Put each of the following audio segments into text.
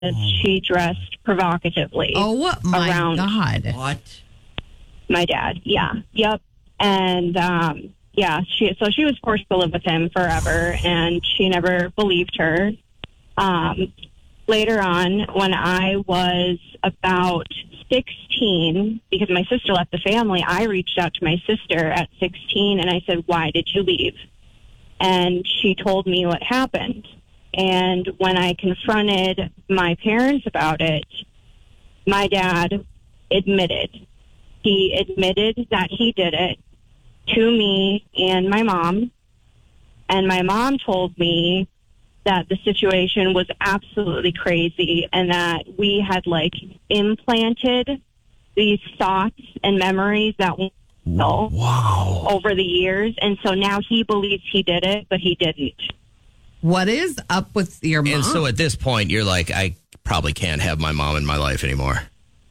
she dressed provocatively. Oh, my around God. What? my dad. Yeah. Yep. And, she was forced to live with him forever, and she never believed her. Later on, when I was about 16, because my sister left the family, I reached out to my sister at 16 and I said, "Why did you leave?" And she told me what happened. And when I confronted my parents about it, my dad admitted. He admitted that he did it to me and my mom. And my mom told me that the situation was absolutely crazy and that we had, implanted these thoughts and memories that we felt over the years. And so now he believes he did it, but he didn't. What is up with your mom? And so at this point, you're like, I probably can't have my mom in my life anymore.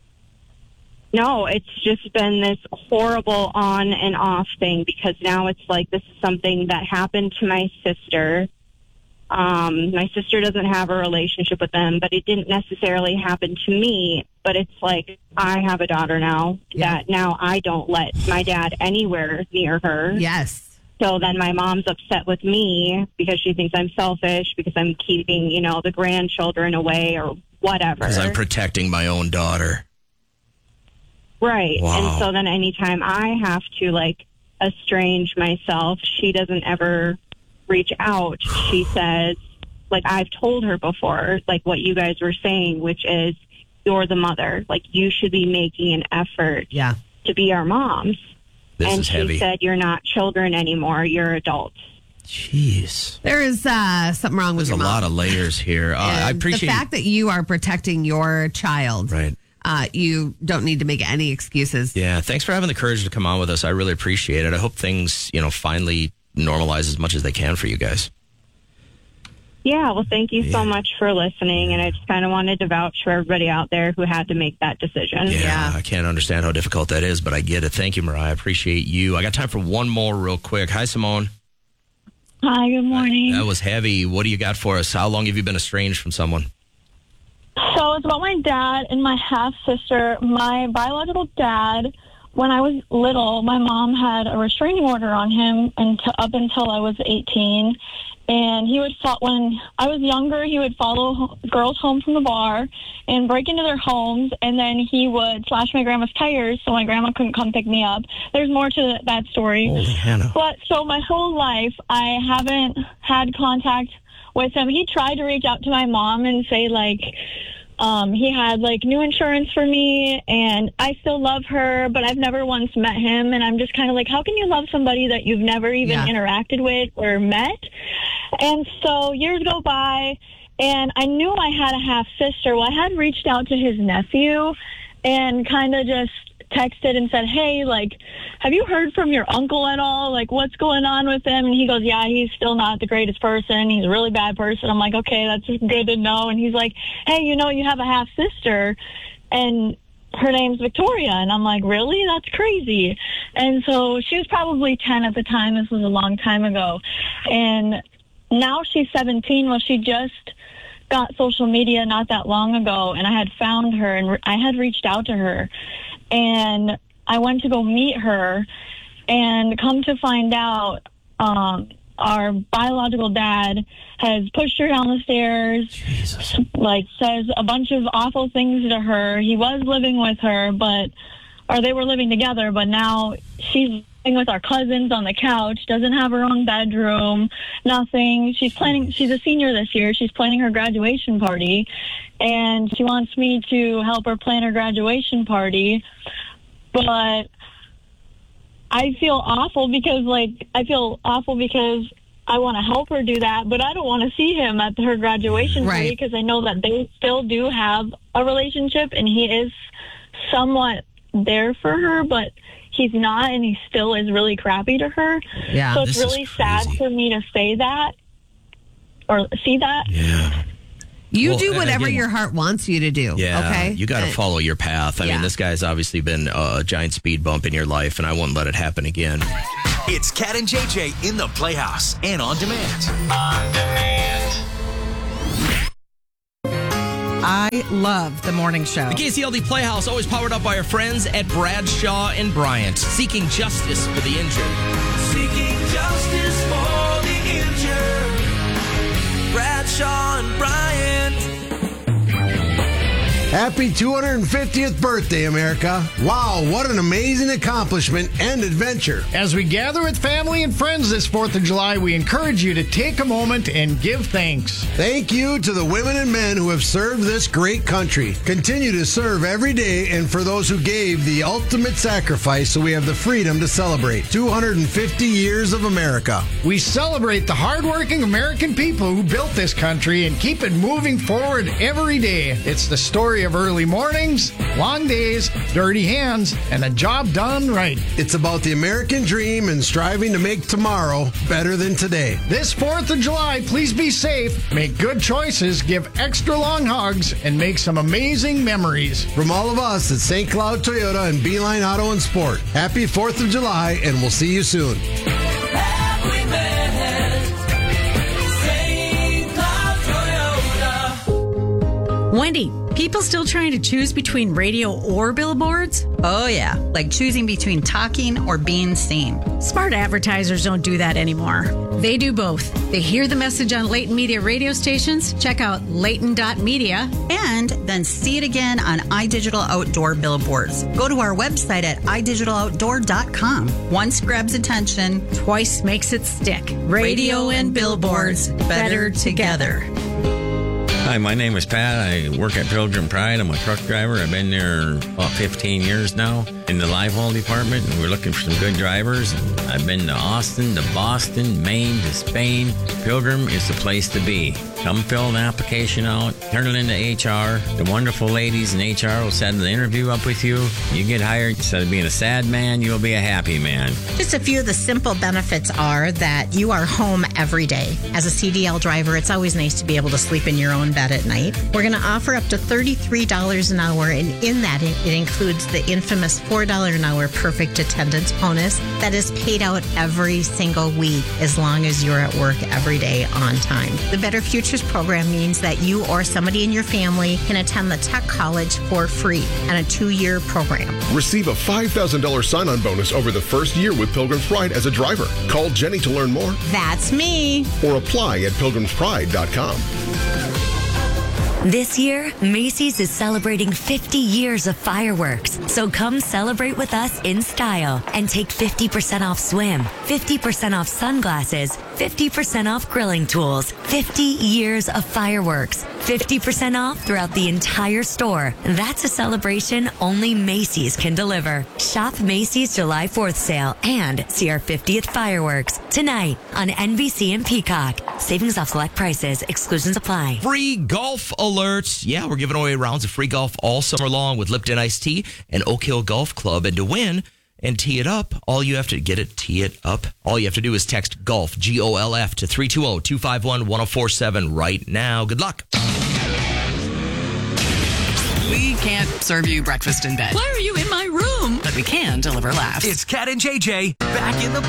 No, it's just been this horrible on and off thing, because now it's like this is something that happened to my sister. My sister doesn't have a relationship with them, but it didn't necessarily happen to me. But it's like I have a daughter now that now I don't let my dad anywhere near her. Yes. So then my mom's upset with me because she thinks I'm selfish because I'm keeping, the grandchildren away or whatever. Because I'm protecting my own daughter. Right. Wow. And so then anytime I have to, estrange myself, she doesn't ever reach out. She says, I've told her before, what you guys were saying, which is you're the mother. You should be making an effort to be our moms. This is she heavy. said, you're not children anymore. You're adults. Jeez. There is something wrong with There's your a mom. lot of layers here. I appreciate the fact that you are protecting your child. Right. You don't need to make any excuses. Yeah. Thanks for having the courage to come on with us. I really appreciate it. I hope things, finally normalize as much as they can for you guys. Yeah, well, thank you so much for listening, and I just kind of wanted to vouch for everybody out there who had to make that decision. Yeah, I can't understand how difficult that is, but I get it. Thank you, Mariah. I appreciate you. I got time for one more real quick. Hi, Simone. Hi, good morning. That was heavy. What do you got for us? How long have you been estranged from someone? So it's about my dad and my half-sister. My biological dad, when I was little, my mom had a restraining order on him up until I was 18. And when I was younger, he would follow girls home from the bar and break into their homes, and then he would slash my grandma's tires so my grandma couldn't come pick me up. There's more to that story. Holy Hannah. But so my whole life, I haven't had contact with him. He tried to reach out to my mom and say, he had new insurance for me and I still love her, but I've never once met him. And I'm just kind of how can you love somebody that you've never even interacted with or met? And so years go by and I knew I had a half sister. Well, I had reached out to his nephew and kind of just texted and said, hey, have you heard from your uncle at all? What's going on with him? And he goes, yeah, he's still not the greatest person. He's a really bad person. I'm like, okay, that's good to know. And he's like, hey, you have a half sister and her name's Victoria. And I'm like, really? That's crazy. And so she was probably 10 at the time. This was a long time ago. And now she's 17. Well, she just got social media not that long ago. And I had found her and I had reached out to her. And I went to go meet her, and come to find out, our biological dad has pushed her down the stairs, Jesus. Says a bunch of awful things to her. He was living with her, or they were living together, but now she's living with our cousins on the couch, doesn't have her own bedroom, nothing. She's a senior this year. She's planning her graduation party, and she wants me to help her plan her graduation party. But I feel awful because I want to help her do that, but I don't want to see him at her graduation party because I know that they still do have a relationship and he is somewhat there for her, but he's not, and he still is really crappy to her. Yeah, so it's really sad for me to say that or see that. Yeah. You do whatever your heart wants you to do. Yeah, okay? You got to follow your path. I mean, this guy's obviously been a giant speed bump in your life, and I won't let it happen again. It's Cat and JJ in the Playhouse and on demand. I love the morning show. The KCLD Playhouse, always powered up by our friends at Bradshaw and Bryant, seeking justice for the injured. Seeking justice for the injured. Bradshaw and Bryant. Happy 250th birthday, America. Wow, what an amazing accomplishment and adventure. As we gather with family and friends this 4th of July, we encourage you to take a moment and give thanks. Thank you to the women and men who have served this great country. Continue to serve every day, and for those who gave the ultimate sacrifice so we have the freedom to celebrate 250 years of America. We celebrate the hardworking American people who built this country and keep it moving forward every day. It's the story of early mornings, long days, dirty hands, and a job done right. It's about the American dream and striving to make tomorrow better than today. This 4th of July, please be safe, make good choices, give extra long hugs, and make some amazing memories. From all of us at St. Cloud Toyota and Beeline Auto and Sport, happy 4th of July, and we'll see you soon. Wendy, people still trying to choose between radio or billboards? Oh, yeah, like choosing between talking or being seen. Smart advertisers don't do that anymore. They do both. They hear the message on Leighton Media radio stations, check out Leighton.media, and then see it again on iDigital Outdoor billboards. Go to our website at idigitaloutdoor.com. Once grabs attention, twice makes it stick. Radio and billboards, better together. Hi, my name is Pat. I work at Pilgrim Pride. I'm a truck driver. I've been there about 15 years now in the live haul department, and we're looking for some good drivers. I've been to Austin, to Boston, Maine, to Spain. Pilgrim is the place to be. Come fill an application out, turn it into HR. The wonderful ladies in HR will set the interview up with you. You get hired. Instead of being a sad man, you'll be a happy man. Just a few of the simple benefits are that you are home every day. As a CDL driver, it's always nice to be able to sleep in your own bed at night. We're going to offer up to $33 an hour, and in that, it includes the infamous $4 an hour perfect attendance bonus that is paid out every single week as long as you're at work every day on time. The Better Futures program means that you or somebody in your family can attend the Tech College for free and a 2-year program. Receive a $5,000 sign-on bonus over the first year with Pilgrim's Pride as a driver. Call Jenny to learn more. That's me. Or apply at pilgrimspride.com. This year, Macy's is celebrating 50 years of fireworks. So come celebrate with us in style and take 50% off swim, 50% off sunglasses, 50% off grilling tools, 50 years of fireworks, 50% off throughout the entire store. That's a celebration only Macy's can deliver. Shop Macy's July 4th sale and see our 50th fireworks tonight on NBC and Peacock. Savings off select prices. Exclusions apply. Free golf alerts. Yeah, we're giving away rounds of free golf all summer long with Lipton Iced Tea and Oak Hill Golf Club. And to win and tee it up, all you have to tee it up. All you have to do is text GOLF, GOLF, to 320-251-1047 right now. Good luck. We can't serve you breakfast in bed. Why are you in my room? But we can deliver laughs. It's Cat and JJ back in the